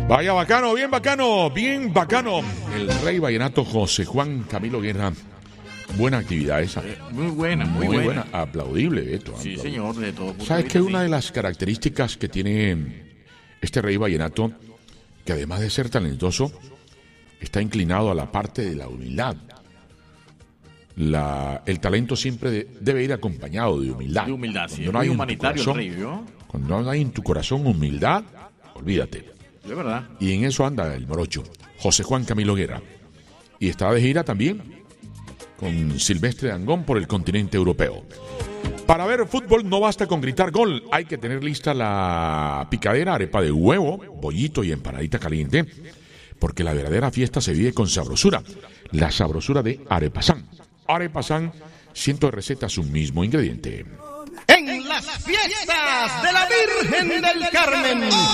Vaya bacano, bien bacano, bien bacano. El rey vallenato José Juan Camilo Guerra. Buena actividad esa. Muy buena, muy buena. Aplaudible, Beto. Sí, señor, de todo. ¿Sabes qué? Una de las características que tiene este rey vallenato, que además de ser talentoso, está inclinado a la parte de la humildad. El talento siempre debe ir acompañado de humildad. De humildad, sí. Cuando no hay humanitario el rey, ¿no? Cuando no hay en tu corazón humildad, olvídate. De verdad. Y en eso anda el morocho, José Juan Camilo Guerra. Y está de gira también con Silvestre Dangond por el continente europeo. Para ver fútbol no basta con gritar gol, hay que tener lista la picadera, arepa de huevo, bollito y empanadita caliente, porque la verdadera fiesta se vive con sabrosura, la sabrosura de Arepasán. Arepasán, cientos de recetas, un mismo ingrediente. En las fiestas de la Virgen del Carmen,